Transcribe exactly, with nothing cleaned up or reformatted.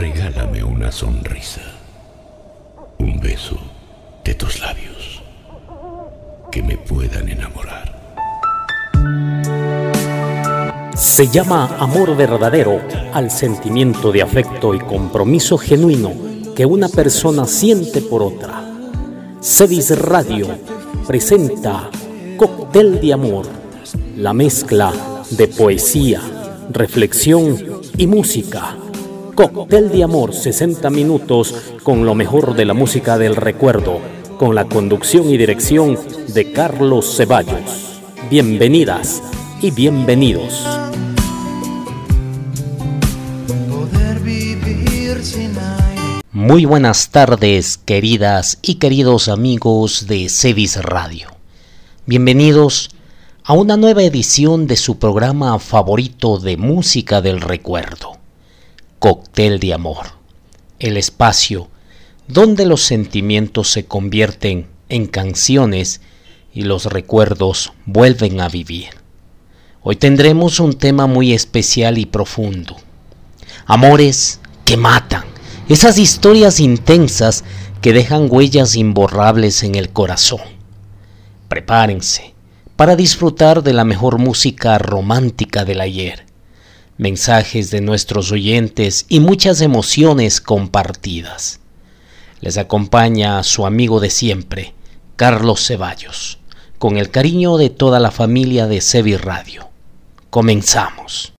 regálame una sonrisa, un beso de tus labios que me puedan enamorar. Se llama amor verdadero al sentimiento de afecto y compromiso genuino que una persona siente por otra. Cevis Radio presenta Cóctel de Amor, la mezcla de poesía, reflexión y música. Cóctel de Amor, sesenta minutos con lo mejor de la música del recuerdo, con la conducción y dirección de Carlos Ceballos. Bienvenidas y bienvenidos. Muy buenas tardes, queridas y queridos amigos de Cevis Radio. Bienvenidos a una nueva edición de su programa favorito de música del recuerdo, Cóctel de Amor, el espacio donde los sentimientos se convierten en canciones y los recuerdos vuelven a vivir. Hoy tendremos un tema muy especial y profundo. Amores que matan, esas historias intensas que dejan huellas imborrables en el corazón. Prepárense para disfrutar de la mejor música romántica del ayer, mensajes de nuestros oyentes y muchas emociones compartidas. Les acompaña su amigo de siempre, Carlos Ceballos, con el cariño de toda la familia de Cevis Radio. Comenzamos.